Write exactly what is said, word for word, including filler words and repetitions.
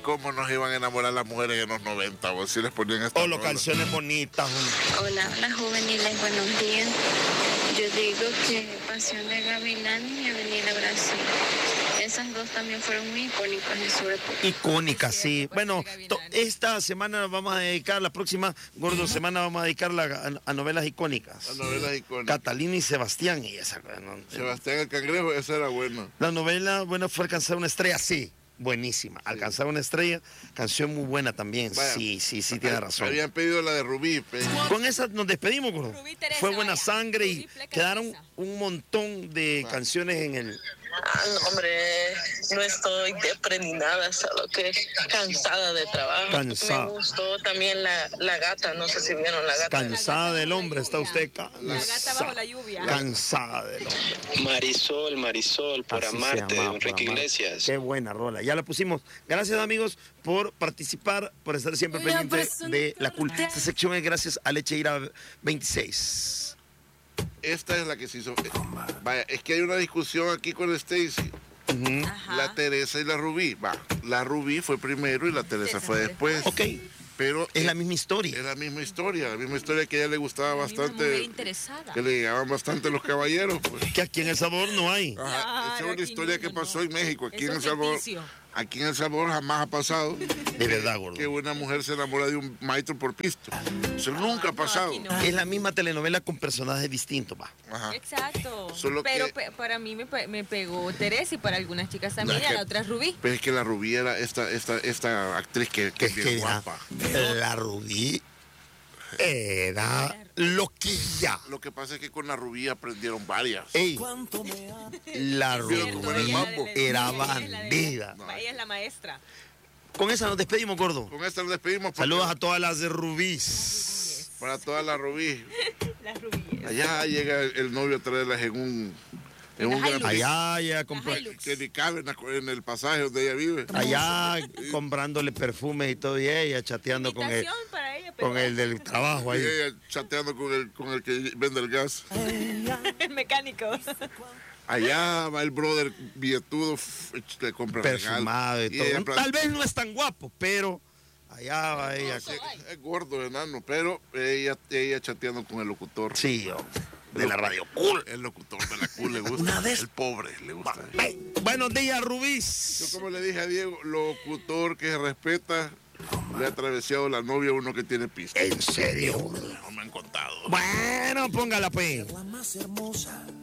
cómo nos iban a enamorar las mujeres en los noventa, o si les ponían estas O las canciones bonitas. Hola, hola juveniles, buenos días. Yo digo que Pasión de Gavilanes y Avenida Brasil. Esas dos también fueron muy icónicas en su época. Icónicas, sí. Bueno, to- esta semana vamos a dedicar, la próxima Gordo semana vamos a dedicarla a, a novelas icónicas. A novelas icónicas. Catalina y Sebastián y esa. ¿no? Sebastián el Cangrejo, esa era buena. La novela, bueno, fue Alcanzar una estrella, sí. Buenísima. Alcanzar una estrella, canción muy buena también. Vaya, sí, sí, sí, tiene razón. Habían pedido la de Rubí. Pe. Con esa nos despedimos, Gordo. Rubí Teresa, Fue Buena vaya. Sangre y Rubí Pleca quedaron Teresa. un montón de canciones en el... Ah, no, hombre, no estoy depre ni nada, solo que cansada de trabajo. Cansada. Me gustó también la, la gata, no sé si vieron la gata. Cansada del hombre, está usted La gata bajo la lluvia. cansada del hombre. Marisol, Marisol, por Así se amarte, llamaba, de Por Enrique Amarte. Iglesias. Qué buena rola, ya la pusimos. Gracias, amigos, por participar, por estar siempre pendientes de la cool. Esta sección es gracias a Lecheira veintiséis. Esta es la que se hizo. Vaya, es que hay una discusión aquí con Stacy. Ujú. Ajá. La Teresa y la Rubí. Va, la Rubí fue primero y la Teresa fue después. Ok, Pero es la eh, misma es historia. la misma historia, la misma historia que a ella le gustaba Una mujer bastante, interesada. que le llegaban bastante los caballeros. Pues. Que aquí en El Sabor no hay. Ajá, esa Claro, es una aquí historia no, que no, pasó no. en México. Aquí Eso en El es Salvador, ficticio. aquí en El Salvador jamás ha pasado De verdad, Gordo. que una mujer se enamora de un maestro por pisto. Eso nunca ha pasado. aquí no. Es la misma telenovela con personajes distintos, va. Ajá. Exacto. Solo Pero que- pe- para mí me, pe- me pegó Teresa y para algunas chicas también, No, y es a que- la otra es Rubí. Pero es que la Rubí era esta, esta, esta actriz que, que es bien la, guapa. la Rubí era loquilla. Lo que pasa es que con la Rubí aprendieron varias. Ey, la Vieron como en el Rubí mambo. era Ella es la de- bandida. Ella es la maestra. Con esa nos despedimos, Gordo. Con esta nos despedimos. porque- Saludos a todas las de Rubís. Para toda la Rubí. Las Rubíes. Allá llega el, el novio a traerlas en un, en un La gran Hilux. Allá ya compra- Hilux. que ni cabe en, la- en el pasaje donde ella vive. allá comprándole perfumes y todo, y ella chateando con el, Invitación para ella, pero con el del trabajo Y ahí. ella chateando con el, con el que vende el gas. el mecánico. Allá va el brother billetudo, f- le compra Perfumado y regalo. todo. ella Tal vez no es tan guapo, pero allá va ella. es, es gordo, enano, pero ella, ella chateando con el locutor. Sí, yo, de la radio cool. El locutor de la cool le gusta. Una vez- El pobre le gusta. Buenos días, Yo Rubís. como le dije a Diego, locutor que se respeta, le ha atravesado la novia a uno que tiene pista. ¿En serio? No me han contado. Bueno, póngala, pues. La más hermosa